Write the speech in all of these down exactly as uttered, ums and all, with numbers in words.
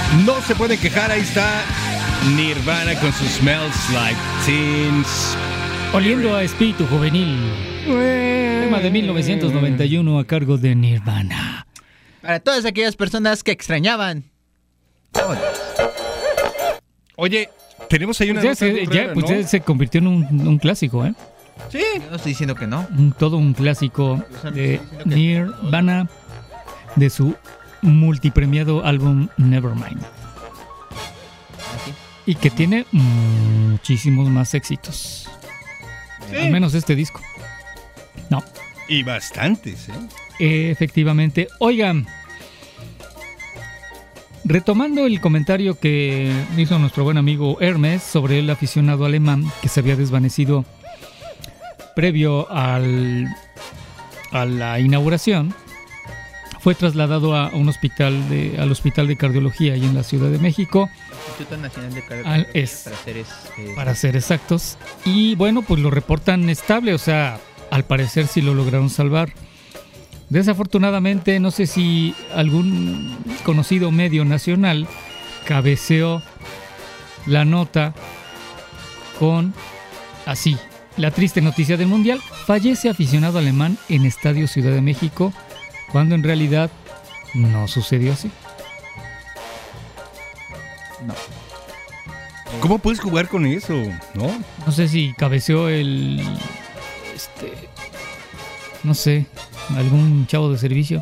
No se puede quejar, ahí está Nirvana con sus Smells Like Teen Spirit. Oliendo a espíritu juvenil. Tema de mil novecientos noventa y uno a cargo de Nirvana. Para todas aquellas personas que extrañaban. Oye, tenemos ahí una Pues ya, nota se, rara, ya, pues ¿no? ya se convirtió en un, un clásico, ¿eh? Sí. Yo no estoy diciendo que no. Un, todo un clásico de Nirvana, de su multipremiado álbum Nevermind. Y que tiene muchísimos más éxitos. Sí. Al menos este disco. No. Y bastantes, ¿eh? Efectivamente. Oigan, retomando el comentario que hizo nuestro buen amigo Hermes sobre el aficionado alemán que se había desvanecido previo al, a la inauguración, fue trasladado a un hospital de, al Hospital de Cardiología ahí en la Ciudad de México. Instituto Nacional de Al- Cardiología, es- para ser, es, eh, Para ser exactos. Y bueno, pues lo reportan estable, o sea, al parecer sí lo lograron salvar. Desafortunadamente, no sé si algún conocido medio nacional cabeceó la nota con así: la triste noticia del Mundial, fallece aficionado alemán en Estadio Ciudad de México, cuando en realidad no sucedió así. no. ¿Cómo puedes jugar con eso? ¿No? No sé si cabeceó el... Este... No sé, algún chavo de servicio.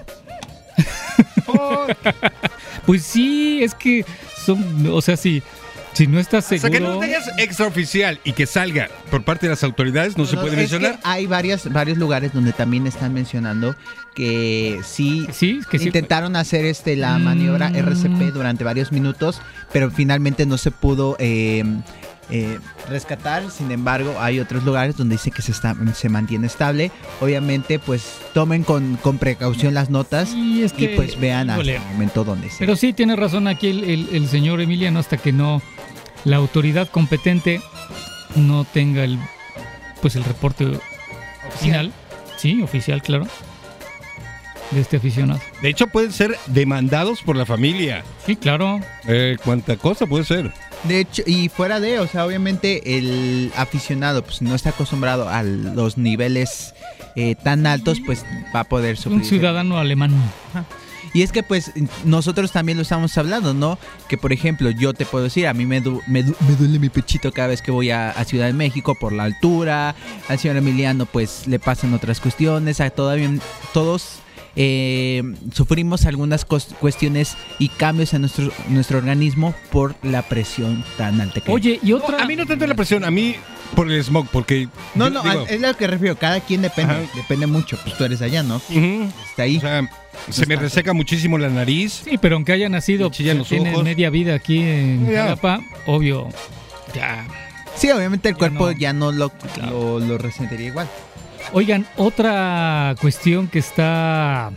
Pues sí, es que son... O sea, si, si no estás O sea, seguro... que no tengas extraoficial y que salga por parte de las autoridades, no, se puede es mencionar. que hay varias, varios lugares donde también están mencionando que sí, Sí, que sí. intentaron hacer este la Mm. maniobra R C P durante varios minutos, pero finalmente no se pudo eh, eh, rescatar. Sin embargo, hay otros lugares donde dice que se, está, se mantiene estable. Obviamente, pues tomen con, con precaución las notas Sí, es y que, pues vean hasta híjole. el momento donde se... Pero sí, tiene razón aquí el, el- el señor Emiliano, hasta que no la autoridad competente no tenga el pues el reporte final, sí, oficial, claro, de este aficionado. De hecho, pueden ser demandados por la familia. Sí, claro. Eh, ¿Cuánta cosa puede ser? De hecho, y fuera de, o sea, obviamente el aficionado pues no está acostumbrado a los niveles eh, tan altos, pues va a poder sufrir. Un ciudadano alemán. Y es que pues nosotros también lo estamos hablando, ¿no? Que por ejemplo, yo te puedo decir, a mí me, du- me, du- me duele mi pechito cada vez que voy a, a Ciudad de México por la altura. Al señor Emiliano pues le pasan otras cuestiones, a todavía todos eh, sufrimos algunas cos- cuestiones y cambios en nuestro, nuestro organismo por la presión tan alta que hay. Oye, y otra... A mí no tanto la presión, a mí por el smog, porque... No, yo no, digo, es lo que refiero, cada quien depende, Ajá. depende mucho, pues tú eres allá, ¿no? ujú, Está ahí. o sea, se me reseca muchísimo la nariz. Sí, pero aunque haya nacido, Me chillan los tiene ojos. media vida aquí en Ya. Jalapa, obvio, ya. Sí, obviamente el Ya cuerpo no. ya no lo, Claro. lo, lo resentiría igual. Oigan, otra cuestión que está...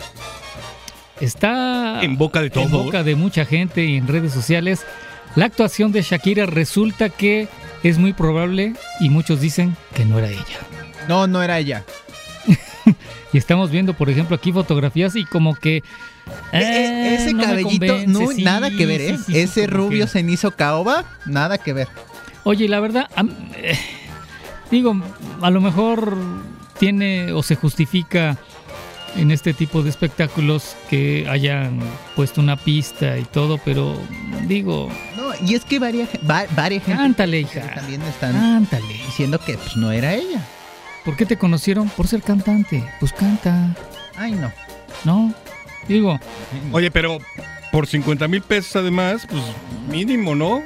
Está En boca de en todos. boca de mucha gente y en redes sociales. La actuación de Shakira resulta que es muy probable y muchos dicen que no era ella. No, no era ella. Y estamos viendo, por ejemplo, aquí fotografías y como que... E- eh, ese no me cabellito, convence. no, Sí, nada que ver, ¿eh? sí, sí, sí, Ese como rubio que- cenizo caoba, nada que ver. Oye, la verdad, am- eh, digo, a lo mejor tiene o se justifica en este tipo de espectáculos que hayan puesto una pista y todo, pero digo, No, y es que varias, va- varias gente cántale, que hija, también están cántale. diciendo que pues no era ella. ¿Por qué te conocieron? Por ser cantante. Pues canta, Ay, no. ¿no? Digo, Oye, pero por cincuenta mil pesos además, pues mínimo, ¿no?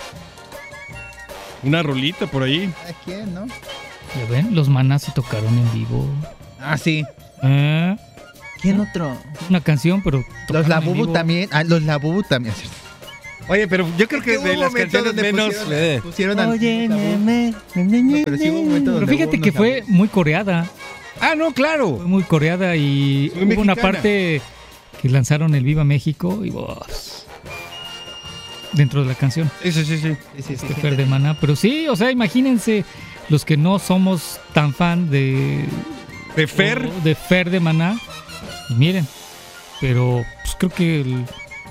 Una rolita por ahí. ¿A quién, no? ya ven, los Maná sí tocaron en vivo. Ah, sí. ¿Eh? ¿Quién otro? Una canción, pero Los tocaron en Labubu vivo. también. Ah, los Labubu también. ¿cierto? Oye, pero yo creo que Hubo de un las momento canciones donde menos... pusieron- eh, pusieron al- Oye, Labubu. nene, No, pero sí hubo un momento Pero donde fíjate hubo que unos fue Labubu. muy coreada. Ah, no, Fue claro. muy coreada y Muy hubo una mexicana. parte que lanzaron el Viva México y vos dentro de la canción Sí, sí, sí, sí. Sí, sí, sí, este gente. Fer de Maná. Pero sí, o sea, imagínense los que no somos tan fan de De Fer. o de Fer de Maná. Y miren, pero pues creo que el-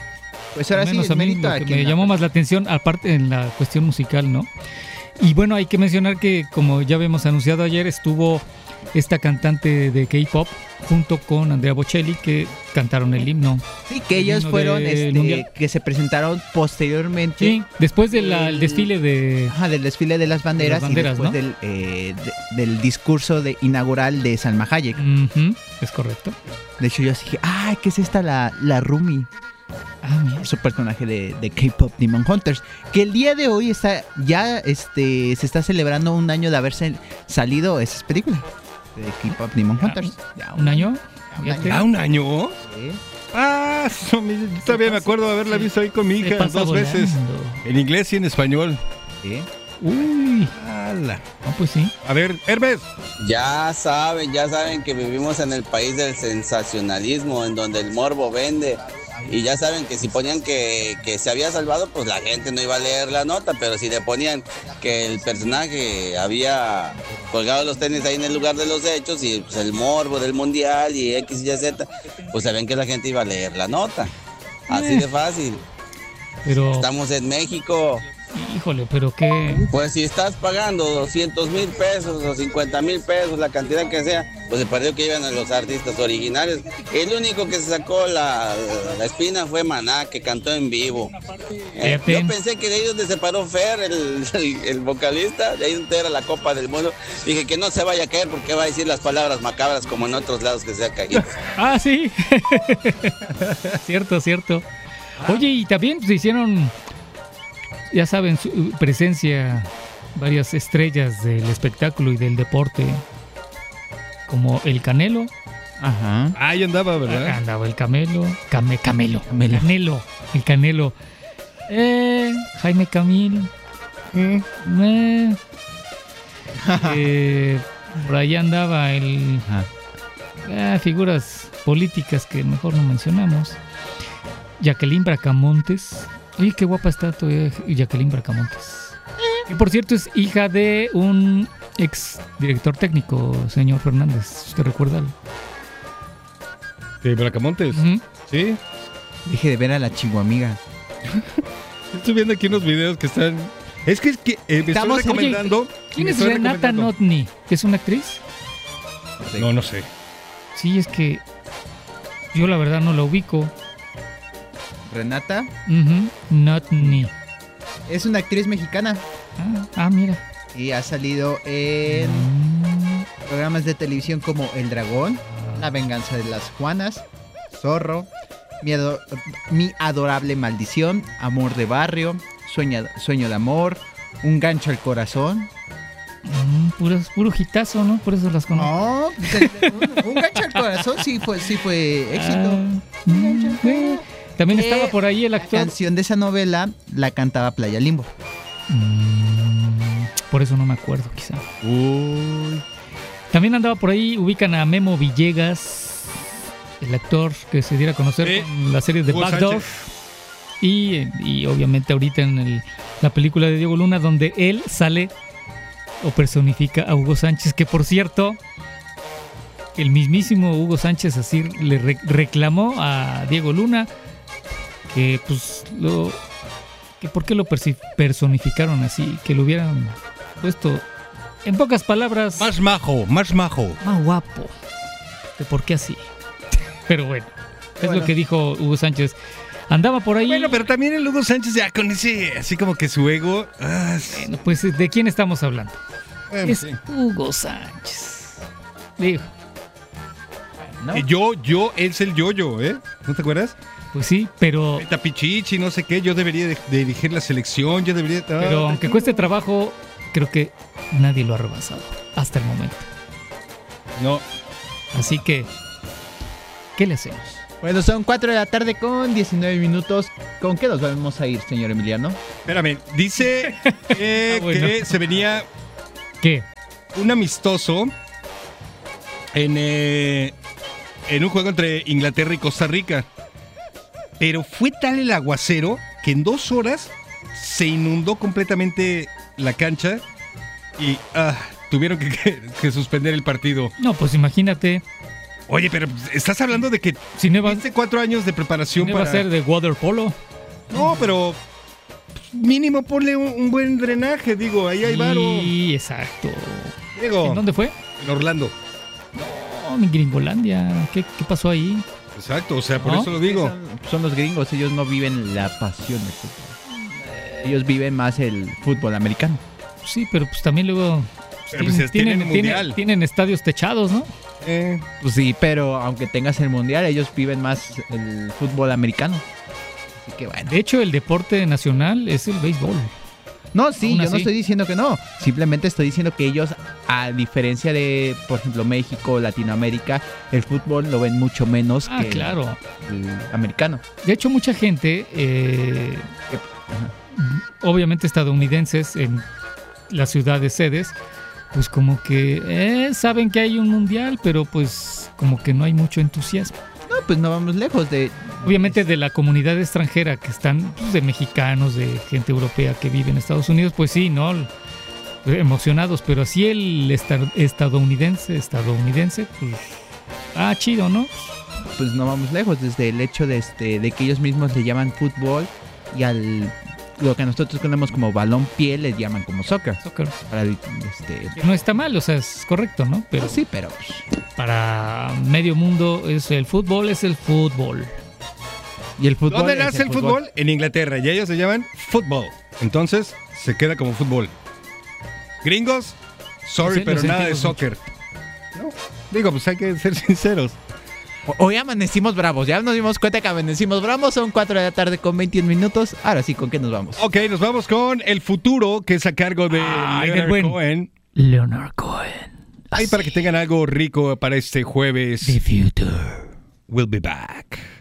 Pues ahora Al sí, menos es a mí mérito lo a que quien me la- llamó más la atención, aparte en la cuestión musical, ¿no? Y bueno, hay que mencionar que, como ya habíamos anunciado ayer, estuvo esta cantante de K-pop junto con Andrea Bocelli, que cantaron el himno. Sí, que el ellos himno fueron, del este, Mundial. que se presentaron posteriormente. Sí, después del El- desfile de... Ajá, del desfile de las banderas, De las banderas, y después ¿no? del, eh, de- del discurso de inaugural de Salma Hayek. Ujú, es correcto. De hecho, yo así dije, ay, ¿qué es esta la, la Rumi? Ah, mira. Su personaje de, de K-Pop Demon Hunters. Que el día de hoy está ya este se está celebrando un año de haberse salido esas películas de K-Pop Demon Hunters. Ya, ¿Un año? un Ya año. te- ¿Ah, un año? Sí. Ah, so- mi- yo todavía me acuerdo de haberla visto ahí con mi Se hija pasa dos veces. volando. En inglés y en español. Sí. Uy, ¡Hala! no, pues sí. A ver, Hermes. Ya saben, ya saben que vivimos en el país del sensacionalismo, en donde el morbo vende. Y ya saben que si ponían que, que se había salvado, pues la gente no iba a leer la nota, pero si le ponían que el personaje había colgado los tenis ahí en el lugar de los hechos y pues el morbo del mundial y X y Z, pues sabían que la gente iba a leer la nota. Así de fácil. Pero, Estamos en México. híjole, pero qué... Pues si estás pagando doscientos mil pesos o cincuenta mil pesos, la cantidad que sea, pues el partido que llevan a los artistas originales. El único que se sacó la, la espina fue Maná, que cantó en vivo. Eh, Fíjate. yo pensé que de ahí donde se paró Fer, el, el, el vocalista, de ahí donde era la Copa del Mundo, dije que no se vaya a caer porque va a decir las palabras macabras como en otros lados que se ha caído. Ah, sí. Cierto, cierto. Oye, y también se hicieron, ya saben, su presencia varias estrellas del espectáculo y del deporte, como el Canelo. Ajá. Ahí andaba, Acá ¿verdad? andaba el Camelo. Came, Camelo. Camelo. Canelo. El Canelo. Eh, Jaime Camil. Eh, eh, eh, por ahí andaba el... Ajá. Ah, figuras políticas que mejor no mencionamos. Jacqueline Bracamontes. Uy, qué guapa está todavía Jacqueline Bracamontes. Que por cierto es hija de un ex director técnico, señor Fernández. ¿Usted recuerda algo? De Bracamontes. Ujú. Sí. Deje de ver a la chihuamiga. Estoy viendo aquí unos videos que están. Es que, es que eh, me Estamos- estoy recomendando. ¿Quién me es estoy Renata recomendando. Notni? ¿Es una actriz? No, no sé. Sí, es que yo la verdad no la ubico. Renata Ujú, Notni. es una actriz mexicana Ah, ah, mira. y ha salido en Mm, programas de televisión como El Dragón, La Venganza de las Juanas, Zorro, Mi, ado- Mi Adorable Maldición, Amor de Barrio, Sueño, Sueño de Amor, Un Gancho al Corazón. mm, puro, puro hitazo, ¿no? Por eso las conozco. No, pues, el- un, un Gancho al Corazón sí fue, sí fue éxito. Ah, mm, eh. También Eh, estaba por ahí el La actor. canción de esa novela la cantaba Playa Limbo. Mm, por eso no me acuerdo, quizá. Uy. También andaba por ahí, ubican a Memo Villegas, el actor que se diera a conocer Sí. con la serie de Hugo Backdoor. Sánchez. Y, y obviamente ahorita en el- la película de Diego Luna, donde él sale o personifica a Hugo Sánchez, que por cierto, el mismísimo Hugo Sánchez así le re- reclamó a Diego Luna que pues lo que por qué lo persi- personificaron así, que lo hubieran puesto en pocas palabras Más majo, más majo. más guapo, que por qué así. Pero bueno, es Bueno. lo que dijo Hugo Sánchez. Andaba por ahí. Bueno, pero también el Hugo Sánchez ya con ese, así como que su ego. Ah, sí. Bueno, pues ¿de quién estamos hablando? Bueno, Es sí. Hugo Sánchez. Digo, ¿No? Eh, Yo, yo, es el yo-yo, ¿eh? ¿No te acuerdas? pues sí, pero, El Tapichichi, no sé qué. Yo debería de, de dirigir la selección, yo debería. pero Ah, aunque cueste trabajo, creo que nadie lo ha rebasado hasta el momento. No. Así que, ¿qué le hacemos? Bueno, son cuatro de la tarde con diecinueve minutos. ¿Con qué nos vamos a ir, señor Emiliano? Espérame, dice eh, Ah, bueno. que se venía ¿Qué? un amistoso en, eh, en un juego entre Inglaterra y Costa Rica. Pero fue tal el aguacero que en dos horas se inundó completamente la cancha y ah, tuvieron que, que- que suspender el partido. No, pues imagínate, Oye, pero estás hablando de que si no iba, hace cuatro años de preparación no iba para... a ser de waterpolo. No, pero mínimo ponle un, un buen drenaje, digo, ahí hay varo. Sí, exacto. Digo, ¿En dónde fue? en Orlando. No, en Gringolandia. ¿Qué, qué pasó ahí? Exacto, o sea, por ¿No? eso lo digo. Son, son los gringos, ellos no viven la pasión del fútbol. Ellos viven más el fútbol americano. Sí, pero pues también luego Pero pues tienen un mundial. tienen, tienen estadios techados, ¿no? Eh, Pues sí, pero aunque tengas el mundial, ellos viven más el fútbol americano. Así que bueno. De hecho, el deporte nacional es el béisbol. No, sí, Aún yo así. no estoy diciendo que no. Simplemente estoy diciendo que ellos, a diferencia de, por ejemplo, México, Latinoamérica, el fútbol lo ven mucho menos Ah, que el- claro. el, americano. De hecho, mucha gente, eh, obviamente estadounidenses, en las ciudades sedes, pues como que eh, saben que hay un mundial, pero pues como que no hay mucho entusiasmo. No, pues no vamos lejos de... Obviamente de la comunidad extranjera que están, pues, de mexicanos, de gente europea que vive en Estados Unidos, pues sí, ¿no? Emocionados, pero así el esta- estadounidense, estadounidense, pues, ah, chido, ¿no? Pues no vamos lejos, desde el hecho de, este, de que ellos mismos le llaman fútbol y al... Lo que nosotros conocemos como balón pie les llaman como soccer. Soccer. Para, este, No está mal, o sea, es correcto, ¿no? Pero sí, pero... pues, para medio mundo es el fútbol, es el fútbol. y el fútbol... ¿Dónde es nace el fútbol? En Inglaterra, y ellos se llaman fútbol. Entonces, se queda como fútbol. Gringos, sorry, Sí, lo pero nada de sentimos soccer. No, digo, pues hay que ser sinceros. O- Hoy amanecimos bravos, ya nos dimos cuenta que amanecimos bravos, son cuatro de la tarde con veintiún minutos. Ahora sí, ¿con qué nos vamos? Ok, nos vamos con el futuro, que es a cargo de Ay, del Leonard buen. Cohen. Leonard Cohen. Ahí para que tengan algo rico para este jueves. The Future. We'll be back.